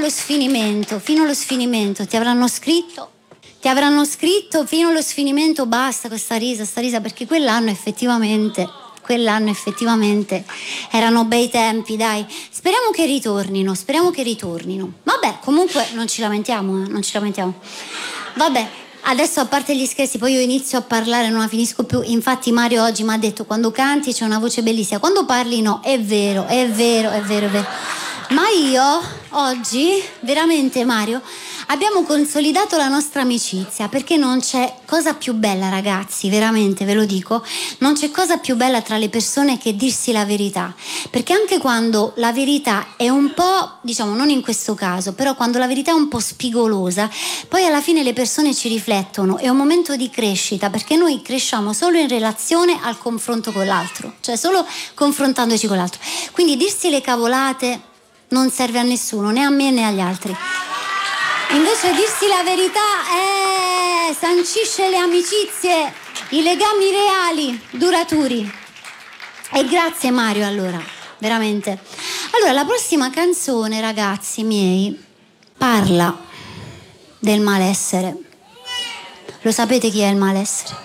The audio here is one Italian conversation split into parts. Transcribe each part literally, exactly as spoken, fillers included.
allo sfinimento, fino allo sfinimento, ti avranno scritto, ti avranno scritto fino allo sfinimento, basta con sta risa, sta risa, perché quell'anno effettivamente, quell'anno effettivamente erano bei tempi, dai. Speriamo che ritornino, speriamo che ritornino. Vabbè, comunque non ci lamentiamo, eh, non ci lamentiamo. Vabbè. Adesso, a parte gli scherzi, poi io inizio a parlare, non la finisco più. Infatti Mario oggi mi ha detto: quando canti c'è una voce bellissima, quando parli no. È vero, è vero, è vero, è vero. Ma io oggi, veramente Mario, abbiamo consolidato la nostra amicizia, perché non c'è cosa più bella, ragazzi, veramente ve lo dico, non c'è cosa più bella tra le persone che dirsi la verità, perché anche quando la verità è un po', diciamo, non in questo caso, però quando la verità è un po' spigolosa, poi alla fine le persone ci riflettono, è un momento di crescita, perché noi cresciamo solo in relazione al confronto con l'altro, cioè solo confrontandoci con l'altro. Quindi dirsi le cavolate non serve a nessuno, né a me né agli altri. Invece dirsi la verità eh, sancisce le amicizie, i legami reali, duraturi. E grazie Mario, allora, veramente. Allora, la prossima canzone, ragazzi miei, parla del malessere. Lo sapete chi è il malessere?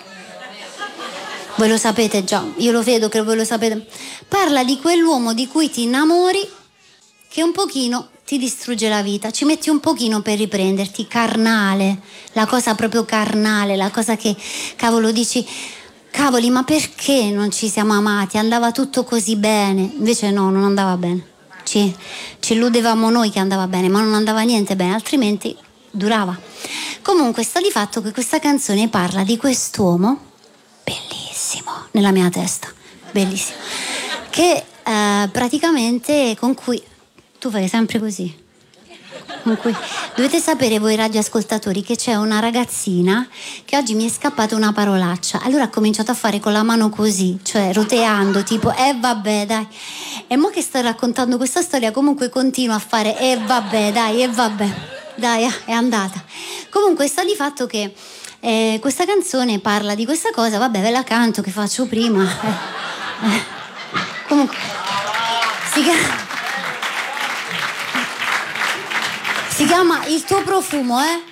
Voi lo sapete già, io lo vedo che voi lo sapete. Parla di quell'uomo di cui ti innamori, che un pochino ti distrugge la vita, ci metti un pochino per riprenderti, carnale, la cosa proprio carnale, la cosa che, cavolo, dici, cavoli, ma perché non ci siamo amati? Andava tutto così bene, invece no, non andava bene, ci, ci illudevamo noi che andava bene, ma non andava niente bene, altrimenti durava. Comunque sta di fatto che questa canzone parla di quest'uomo, bellissimo, nella mia testa, bellissimo, che eh, praticamente con cui... Tu fai sempre così. Con cui... Dovete sapere voi radioascoltatori che c'è una ragazzina che oggi mi è scappata una parolaccia. Allora ha cominciato a fare con la mano così, cioè roteando, tipo eh vabbè dai. E mo che sto raccontando questa storia comunque continuo a fare eh vabbè dai, eh vabbè. Dai, è andata. Comunque sta di fatto che eh, questa canzone parla di questa cosa, vabbè ve la canto che faccio prima. Eh, eh. Comunque si chiama... Si chiama Il tuo profumo, eh?